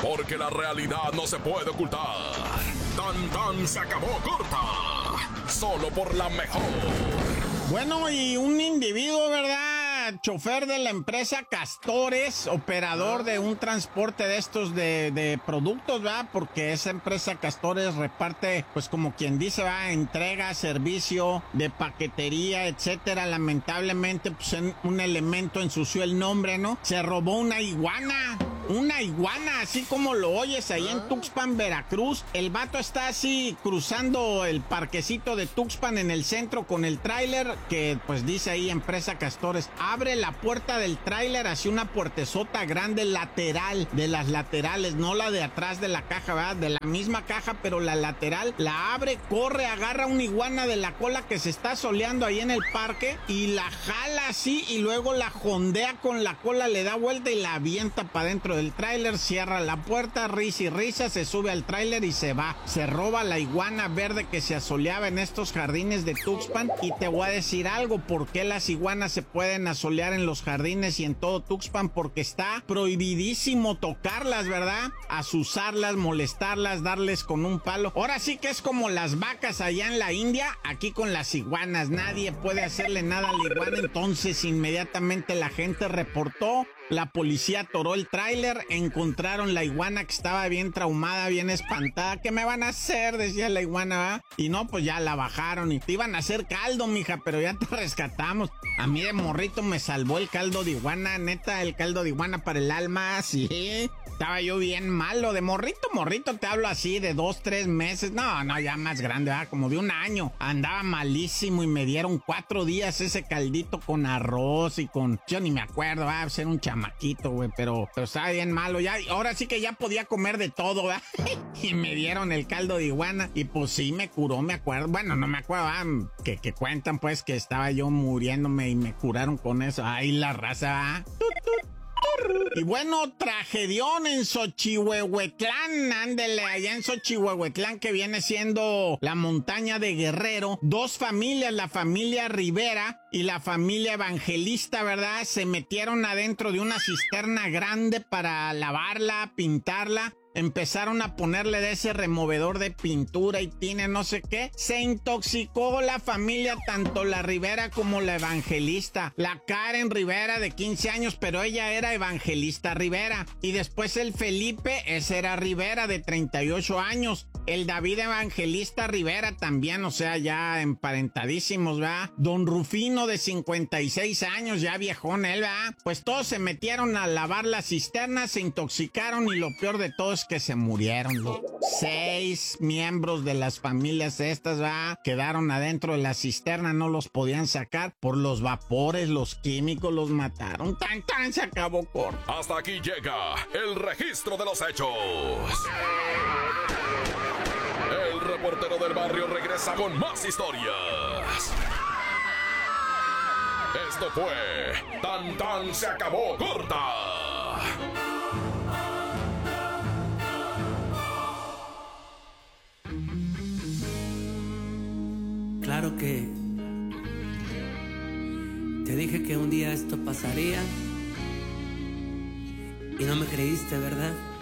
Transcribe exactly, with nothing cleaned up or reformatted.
porque la realidad no se puede ocultar. Tan Tan se acabó corta, solo por la mejor. Bueno, y un individuo, ¿verdad? Chofer de la empresa Castores, operador de un transporte de estos de, de productos, ¿verdad? Porque esa empresa Castores reparte, pues como quien dice, va, entrega, servicio de paquetería, etcétera. Lamentablemente, pues en, un elemento ensució el nombre, ¿no? Se robó una iguana. Una iguana, así como lo oyes ahí en Tuxpan, Veracruz. El vato está así cruzando el parquecito de Tuxpan en el centro con el tráiler que pues dice ahí empresa Castores. Abre la puerta del tráiler hacia una puertezota grande lateral, de las laterales, no la de atrás de la caja, ¿verdad? De la misma caja, pero la lateral. La abre, corre, agarra una iguana de la cola que se está soleando ahí en el parque y la jala así y luego la jondea con la cola, le da vuelta y la avienta para dentro del tráiler, cierra la puerta, risa y risa, se sube al tráiler y se va. Se roba la iguana verde que se asoleaba en estos jardines de Tuxpan. Y te voy a decir algo, ¿por qué las iguanas se pueden asolear en los jardines y en todo Tuxpan? Porque está prohibidísimo tocarlas, ¿verdad? Azuzarlas, molestarlas, darles con un palo. Ahora sí que es como las vacas allá en la India, aquí con las iguanas. Nadie puede hacerle nada a la iguana. Entonces inmediatamente la gente reportó. La policía atoró el tráiler, encontraron la iguana que estaba bien traumada, bien espantada. ¿Qué me van a hacer?, decía la iguana, ¿verdad? Y no, pues ya la bajaron y te iban a hacer caldo, mija, pero ya te rescatamos. A mí de morrito me salvó el caldo de iguana, neta, el caldo de iguana para el alma, sí. Estaba yo bien malo, de morrito, morrito, te hablo así, de dos, tres meses. No, no, ya más grande, ¿verdad? Como de un año. Andaba malísimo y me dieron cuatro días ese caldito con arroz y con... Yo ni me acuerdo, va a ser un chamaquito, güey, pero, pero estaba bien malo. Ya, ahora sí que ya podía comer de todo, ¿verdad? Y me dieron el caldo de iguana y pues sí me curó, me acuerdo. Bueno, no me acuerdo, ¿verdad? Que, que cuentan pues que estaba yo muriéndome y me curaron con eso. Ay, la raza, ¿verdad? Tut, tut. Y bueno, tragedión en Xochihuehuetlán, ándele, allá en Xochihuehuetlán, que viene siendo la montaña de Guerrero. Dos familias, la familia Rivera y la familia Evangelista, ¿verdad? Se metieron adentro de una cisterna grande para lavarla, pintarla. Empezaron a ponerle de ese removedor de pintura y tiene no sé qué. Se intoxicó la familia, tanto la Rivera como la Evangelista. La Karen Rivera de quince años, pero ella era Evangelista Rivera. Y después el Felipe, ese era Rivera de treinta y ocho años. El David Evangelista Rivera también, o sea, ya emparentadísimos, ¿verdad? Don Rufino de cincuenta y seis años, ya viejón él, ¿verdad? Pues todos se metieron a lavar la cisterna, se intoxicaron y lo peor de todo es que se murieron. Los seis miembros de las familias estas, ¿verdad? Quedaron adentro de la cisterna, no los podían sacar por los vapores, los químicos los mataron. Tan, tan, se acabó corto. Hasta aquí llega el registro de los hechos. El reportero del barrio regresa con más historias. Esto fue Tan Tan se acabó corta. Claro que te dije que un día esto pasaría y no me creíste, ¿verdad?